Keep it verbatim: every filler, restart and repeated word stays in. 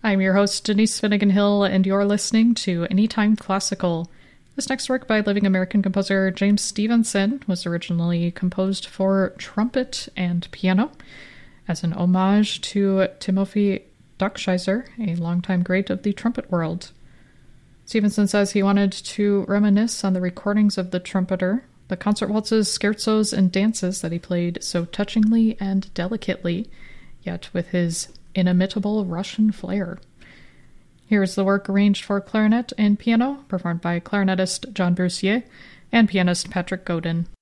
I'm your host, Denise Finnegan Hill, and you're listening to Anytime Classical. This next work by living American composer James Stevenson was originally composed for trumpet and piano as an homage to Timofey Dachscheiser, a longtime great of the trumpet world. Stevenson says he wanted to reminisce on the recordings of the trumpeter, the concert waltzes, scherzos, and dances that he played so touchingly and delicately, yet with his inimitable Russian flair. Here is the work arranged for clarinet and piano, performed by clarinetist John Brussier and pianist Patrick Godin.